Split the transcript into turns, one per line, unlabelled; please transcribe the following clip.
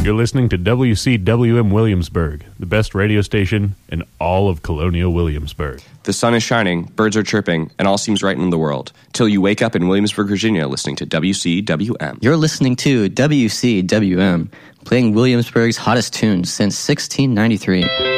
You're listening to WCWM Williamsburg, the best radio station in all of Colonial Williamsburg.
The sun is shining, birds are chirping, and all seems right in the world. Till you wake up in Williamsburg, Virginia, listening to WCWM.
You're listening to WCWM, playing Williamsburg's hottest tunes since 1693.